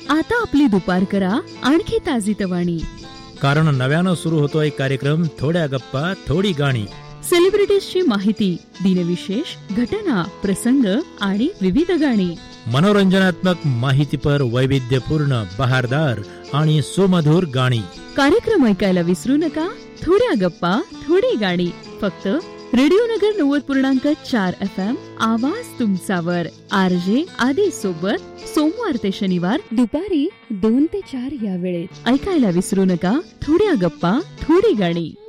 आता आपली दुपार करा आणखी ताजीतवाणी. कारण नव्यानं सुरू होतोय कार्यक्रम थोड्या गप्पा थोडी गाणी. सेलिब्रिटीजची माहिती, दिनविशेष, घटना, प्रसंग आणि विविध गाणी. मनोरंजनात्मक माहितीपर वैविध्यपूर्ण बहारदार आणि सुमधुर गाणी. कार्यक्रम ऐकायला विसरू नका. थोड्या गप्पा थोडी गाणी. फक्त रेडिओ नगर 90.4 FM आवाज तुमचावर. RJ आदी सोबत सोमवार ते शनिवार दुपारी 2 ते 4 या वेळेत ऐकायला विसरू नका. थोड्या गप्पा थोडी गाणी.